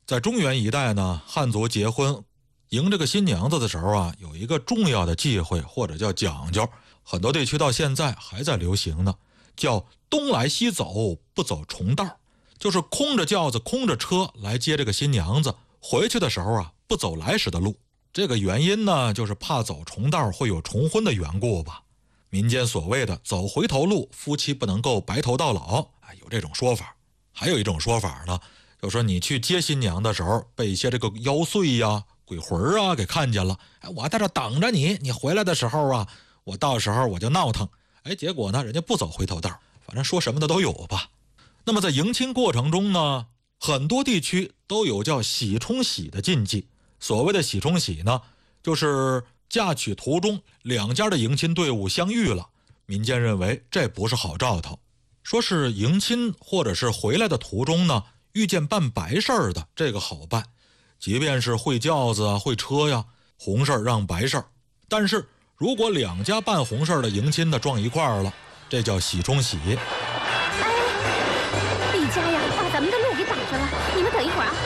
在中原一带呢，汉族结婚迎这个新娘子的时候啊，有一个重要的忌讳或者叫讲究，很多地区到现在还在流行呢，叫东来西走，不走重道，就是空着轿子空着车来接这个新娘子，回去的时候啊不走来时的路。这个原因呢，就是怕走重道会有重婚的缘故吧。民间所谓的走回头路，夫妻不能够白头到老，有这种说法。还有一种说法呢，就说你去接新娘的时候被一些这个妖祟呀、鬼魂啊给看见了，我在这等着你，你回来的时候啊，我到时候我就闹腾，结果呢人家不走回头道，反正说什么的都有吧。那么在迎亲过程中呢，很多地区都有叫喜冲喜的禁忌。所谓的喜冲喜呢，就是嫁娶途中两家的迎亲队伍相遇了，民间认为这不是好兆头，说是迎亲或者是回来的途中呢，遇见办白事儿的，这个好办，即便是会轿子啊、会车呀，红事儿让白事儿。但是如果两家办红事儿的迎亲的撞一块儿了，这叫喜冲喜。 李家呀，把咱们的路给挡上了，你们等一会儿啊。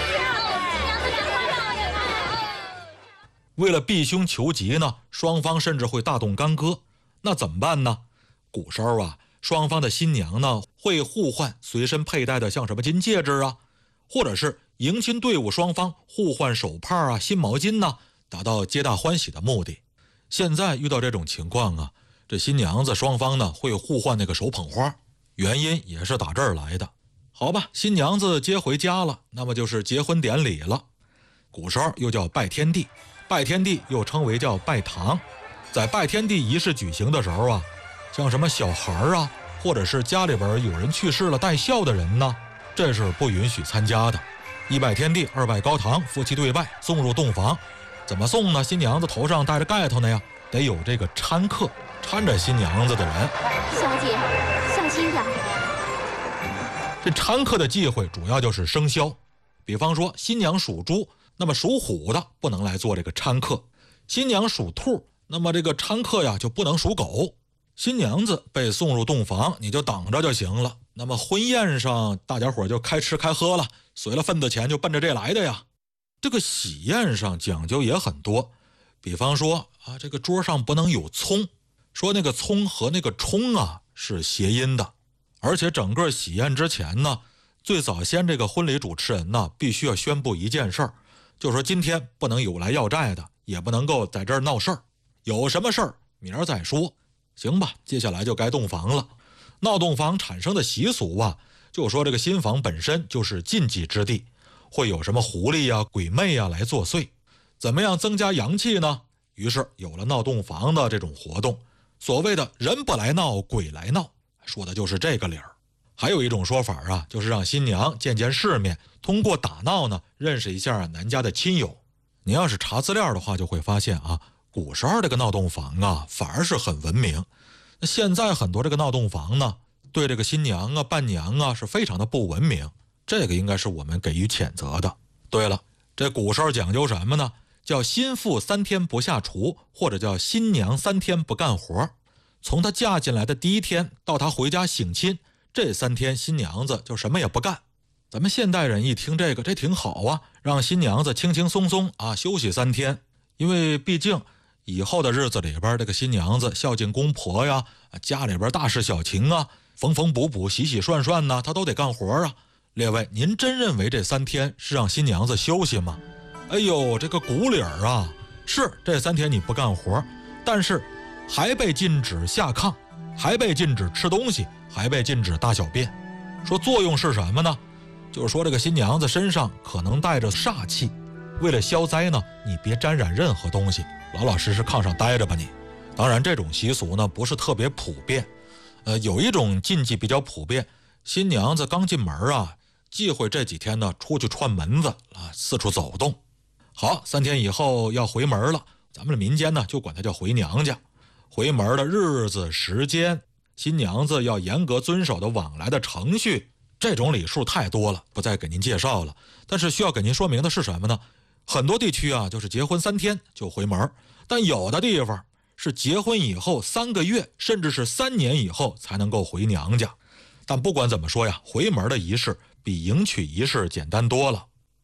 为了避凶求吉呢，双方甚至会大动干戈。那怎么办呢？古时候啊，双方的新娘呢会互换随身佩戴的像什么金戒指啊，或者是迎亲队伍双方互换手帕啊、新毛巾呢，达到皆大欢喜的目的。现在遇到这种情况啊，这新娘子双方呢会互换那个手捧花，原因也是打这儿来的。好吧，新娘子接回家了，那么就是结婚典礼了。古时候又叫拜天地，拜天地又称为叫拜堂。在拜天地仪式举行的时候啊，像什么小孩啊，或者是家里边有人去世了带孝的人呢，这是不允许参加的。一拜天地，二拜高堂，夫妻对拜，送入洞房。怎么送呢？新娘子头上戴着盖头呢呀，得有这个搀客，搀着新娘子的人。 小姐，小心点。 这搀客的忌讳主要就是生肖，比方说新娘属猪，那么属虎的不能来做这个搀客；新娘属兔，那么这个搀客呀就不能属狗。新娘子被送入洞房，你就等着就行了。那么婚宴上大家伙就开吃开喝了，随了份子钱就奔着这来的呀。这个喜宴上讲究也很多，比方说啊，这个桌上不能有葱，说那个葱和那个冲啊是谐音的。而且整个喜宴之前呢，最早先这个婚礼主持人呢必须要宣布一件事儿，就是说今天不能有来要债的，也不能够在这儿闹事儿，有什么事儿明儿再说。行吧，接下来就该洞房了。闹洞房产生的习俗啊，就说这个新房本身就是禁忌之地，会有什么狐狸呀、鬼魅呀来作祟，怎么样增加阳气呢？于是有了闹洞房的这种活动，所谓的人不来闹，鬼来闹，说的就是这个理儿。还有一种说法啊，就是让新娘见见世面，通过打闹呢，认识一下男家的亲友。你要是查资料的话，就会发现啊，古时候这个闹洞房啊，反而是很文明。那现在很多这个闹洞房呢，对这个新娘啊、伴娘啊是非常的不文明，这个应该是我们给予谴责的。对了，这古时候讲究什么呢？叫新妇3天不下厨，或者叫新娘3天不干活。从她嫁进来的第一天到她回家省亲，这3天新娘子就什么也不干。咱们现代人一听这个，这挺好啊，让新娘子轻轻松松啊休息3天，因为毕竟以后的日子里边，这个新娘子孝敬公婆呀，家里边大事小情啊，缝缝补补、洗洗涮涮呢，她都得干活啊。列位，您真认为这3天是让新娘子休息吗？哎呦，这个古理儿啊，是这3天你不干活，但是还被禁止下炕，还被禁止吃东西，还被禁止大小便。说作用是什么呢？就是说这个新娘子身上可能带着煞气，为了消灾呢，你别沾染任何东西，老老实实炕上待着吧你。当然这种习俗呢不是特别普遍，有一种禁忌比较普遍，新娘子刚进门啊，忌讳这几天呢出去串门子啊，四处走动。好，3天以后要回门了，咱们的民间呢就管它叫回娘家。回门的日子时间，新娘子要严格遵守的往来的程序，这种礼数太多了，不再给您介绍了。但是需要给您说明的是什么呢？很多地区啊就是结婚3天就回门，但有的地方是结婚以后3个月甚至是3年以后才能够回娘家。但不管怎么说呀，回门的仪式比迎娶仪式简单多了。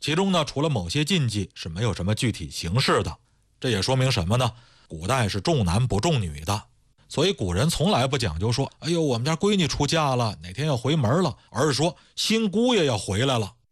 其中呢，除了某些禁忌是没有什么具体形式的。这也说明什么呢？古代是重男不重女的，所以古人从来不讲究说，哎呦，我们家闺女出嫁了，哪天要回门了，而是说新姑爷要回来了。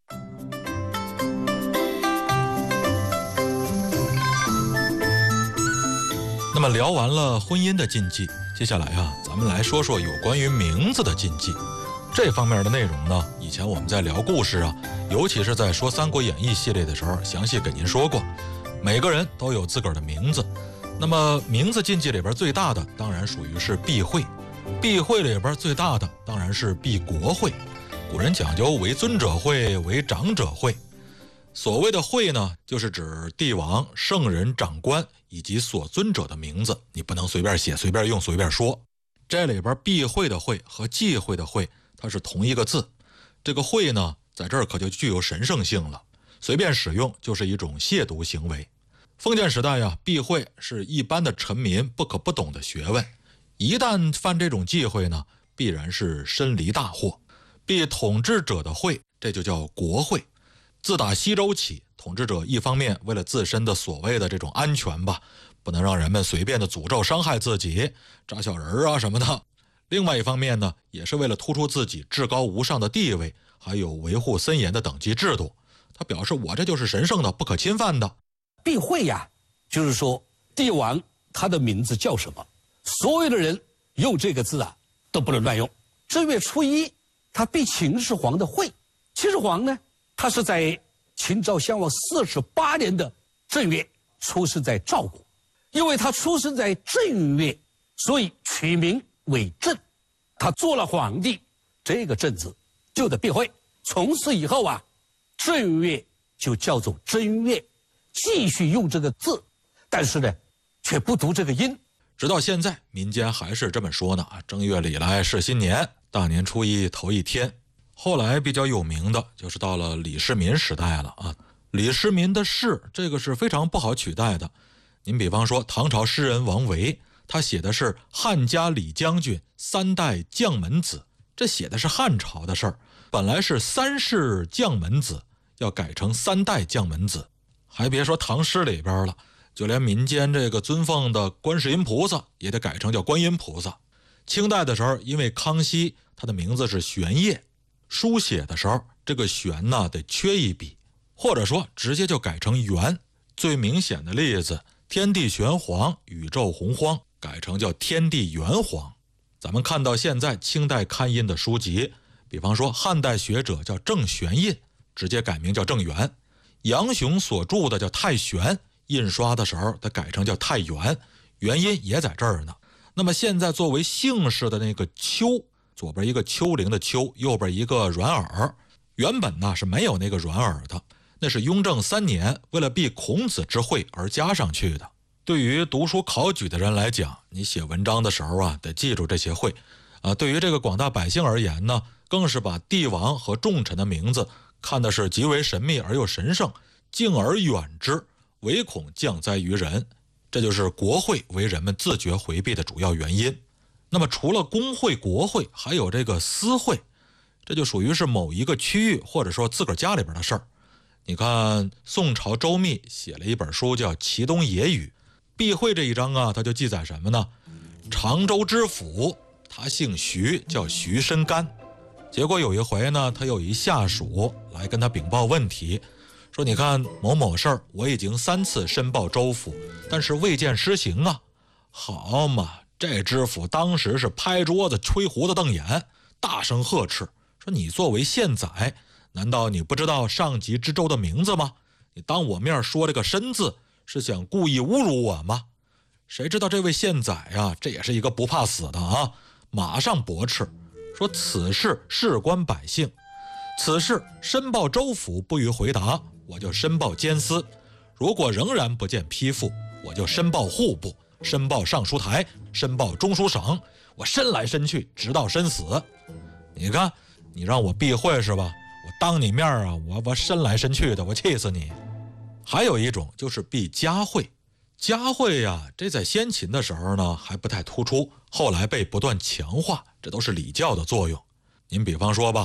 那么聊完了婚姻的禁忌，接下来啊，咱们来说说有关于名字的禁忌。这方面的内容呢，以前我们在聊故事啊，尤其是在说《三国演义》系列的时候，详细给您说过。每个人都有自个儿的名字，那么名字禁忌里边最大的当然属于是避讳，避讳里边最大的当然是避国讳。古人讲究为尊者讳，为长者讳。所谓的讳呢，就是指帝王、圣人、长官以及所尊者的名字，你不能随便写、随便用、随便说。这里边避讳的讳和忌讳的讳，它是同一个字。这个讳呢，在这儿可就具有神圣性了，随便使用就是一种亵渎行为。封建时代呀，避讳是一般的臣民不可不懂的学问，一旦犯这种忌讳呢，必然是身离大祸。避统治者的讳，这就叫国讳。自打西周起，统治者一方面为了自身的所谓的这种安全吧，不能让人们随便的诅咒伤害自己，扎小人啊什么的；另外一方面呢，也是为了突出自己至高无上的地位，还有维护森严的等级制度。他表示我这就是神圣的，不可侵犯的。 避讳呀，就是说帝王他的名字叫什么，所有的人用这个字啊都不能乱用。正月初一，他避秦始皇的讳。秦始皇呢，他是在秦昭襄王48年的正月出生在赵国，因为他出生在正月，所以取名为正。他做了皇帝，这个正字就得避讳。从此以后啊，正月就叫做正月，继续用这个字，但是呢，却不读这个音。 直到现在，民间还是这么说呢：正月里来是新年，大年初一头一天。后来比较有名的就是到了李世民时代了啊。李世民的谥，这个是非常不好取代的。您比方说唐朝诗人王维，他写的是汉家李将军3代将门子，这写的是汉朝的事儿，本来是3世将门子，要改成3代将门子。还别说唐诗里边了，就连民间这个尊奉的观世音菩萨也得改成叫观音菩萨。清代的时候，因为康熙他的名字是玄烨，书写的时候这个玄呢得缺一笔，或者说直接就改成元。最明显的例子，天地玄黄，宇宙洪荒，改成叫天地元皇。咱们看到现在清代刊印的书籍，比方说汉代学者叫郑玄印，直接改名叫郑元。杨雄所著的叫太玄，印刷的时候他改成叫太元，原因也在这儿呢。那么现在作为姓氏的那个丘，左边一个丘陵的丘，右边一个软耳，原本呢是没有那个软耳的，那是雍正3年为了避孔子之讳而加上去的。对于读书考举的人来讲，你写文章的时候啊，得记住这些讳对于这个广大百姓而言呢，更是把帝王和重臣的名字看的是极为神秘而又神圣，敬而远之，唯恐降灾于人。这就是国讳为人们自觉回避的主要原因。那么除了公讳、国讳，还有这个私讳，这就属于是某一个区域或者说自个儿家里边的事儿。你看宋朝周密写了一本书叫《齐东野语》，避讳这一章啊，他就记载什么呢？常州知府他姓徐，叫徐申干。结果有一回呢，他有一下属来跟他禀报问题，说你看某某事儿，我已经3次申报州府，但是未见施行啊。好嘛，这知府当时是拍桌子吹胡子瞪眼，大声呵斥说，你作为县宰，难道你不知道上级知州的名字吗？你当我面说这个申字，是想故意侮辱我吗？谁知道这位县宰啊，这也是一个不怕死的啊，马上驳斥说，此事事关百姓，此事申报州府不予回答，我就申报监司，如果仍然不见批复，我就申报户部，申报上书台，申报中书省，我申来申去，直到申死。你看，你让我避讳是吧？我当你面啊，我申来申去的，我气死你。还有一种就是避家讳，家讳呀，这在先秦的时候呢还不太突出，后来被不断强化，这都是礼教的作用。您比方说吧，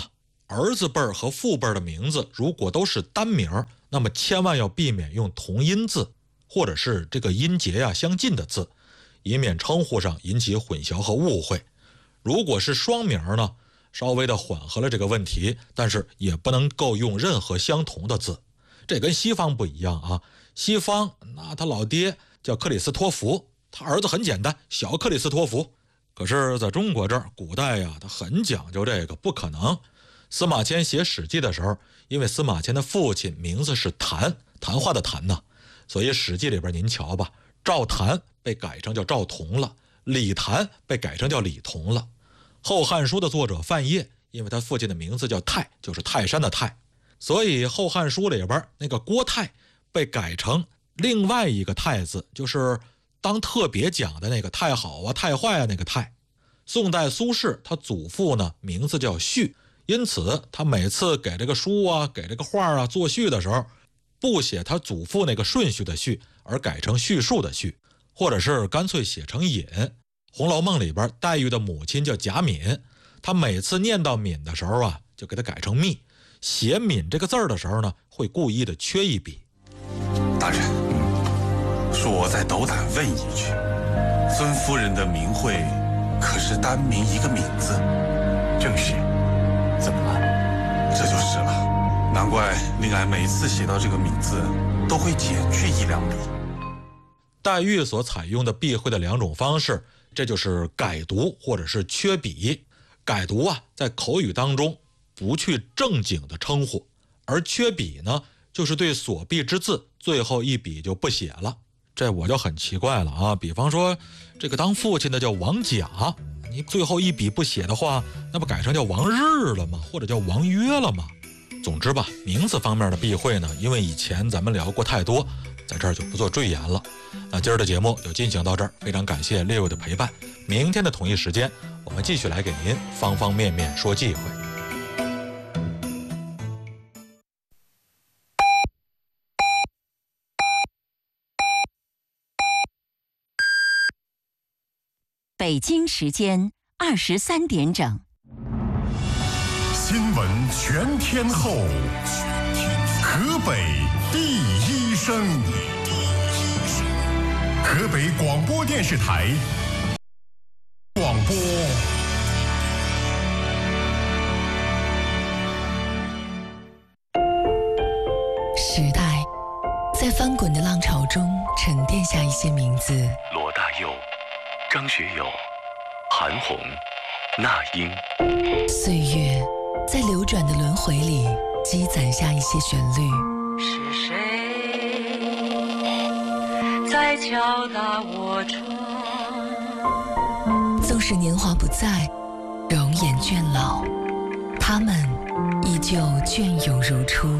儿子辈儿和父辈儿的名字如果都是单名儿，那么千万要避免用同音字，或者是这个音节呀相近的字，以免称呼上引起混淆和误会。如果是双名儿呢，稍微的缓和了这个问题，但是也不能够用任何相同的字。这跟西方不一样啊，西方那他老爹叫克里斯托弗，他儿子很简单，小克里斯托弗。可是在中国这儿，古代呀，他很讲究这个，不可能。司马迁写《史记》的时候，因为司马迁的父亲名字是谈，谈话的谈呢，所以《史记》里边您瞧吧，赵谈被改成叫赵同了，李谈被改成叫李同了。《后汉书》的作者范晔，因为他父亲的名字叫泰，就是泰山的泰，所以《后汉书》里边那个郭泰被改成另外一个泰字，就是当特别讲的那个太好啊、太坏啊那个泰。宋代苏轼他祖父呢名字叫序，因此他每次给这个书啊、给这个画啊做序的时候，不写他祖父那个顺序的序，而改成叙述的序，或者是干脆写成隐。《红楼梦》里边黛玉的母亲叫贾敏，她每次念到敏的时候啊，就给她改成密。写敏这个字儿的时候呢，会故意的缺一笔。 大人，恕我再斗胆问一句，孙夫人的名讳可是单名一个敏字？ 正是。怎么了？ 这就是了，难怪令俺每次写到这个敏字，都会减去1、2笔。 黛玉所采用的避讳的2种方式，这就是改读或者是缺笔。改读啊，在口语当中不去正经的称呼，而缺笔呢，就是对所避之字最后一笔就不写了。这我就很奇怪了啊！比方说，这个当父亲的叫王甲，你最后一笔不写的话，那不改成叫王日了吗？或者叫王约了吗？总之吧，名字方面的避讳呢，因为以前咱们聊过太多，在这儿就不做赘言了。那今儿的节目就进行到这儿，非常感谢列位的陪伴。明天的同一时间，我们继续来给您方方面面说忌讳。 北京时间23点整。 新闻全天候，河北第一声，河北广播电视台广播。 时代在翻滚的浪潮中沉淀下一些名字： 罗大佑、张学友、韩红、那英。 岁月在流转的轮回里积攒下一些旋律。 是谁在敲打我窗？ 纵使年华不在，容颜倦老，他们依旧隽永如初。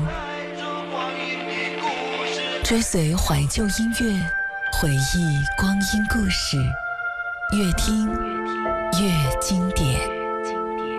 追随怀旧音乐，回忆光阴故事，越听越经典。